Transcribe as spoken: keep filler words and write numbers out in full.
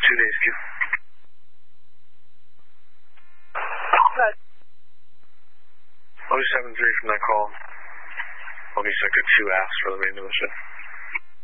two days, Q. Good. oh seven three from that call. I'll be stuck at two apps for the remainder of the ship.